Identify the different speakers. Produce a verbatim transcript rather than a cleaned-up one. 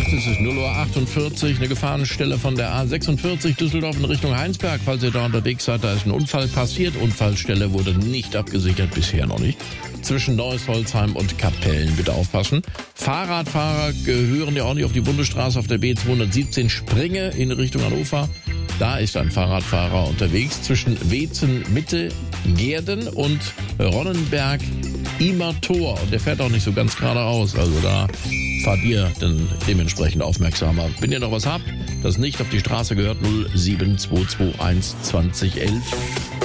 Speaker 1: acht, es ist null Uhr achtundvierzig, eine Gefahrenstelle von der A sechsundvierzig Düsseldorf in Richtung Heinsberg. Falls ihr da unterwegs seid, da ist ein Unfall passiert. Unfallstelle wurde nicht abgesichert, bisher noch nicht. Zwischen Neuss, Holzheim und Kapellen, bitte aufpassen. Fahrradfahrer gehören ja auch nicht auf die Bundesstraße auf der B zweihundertsiebzehn Springe in Richtung Hannover. Da ist ein Fahrradfahrer unterwegs zwischen Weetzen, Mitte, Gehrden und Ronnenberg, Imertor. Und der fährt auch nicht so ganz geradeaus. Also da fahrt ihr dann dementsprechend aufmerksamer. Wenn ihr noch was habt, das nicht auf die Straße gehört, null sieben zwei zwei eins zwanzig elf.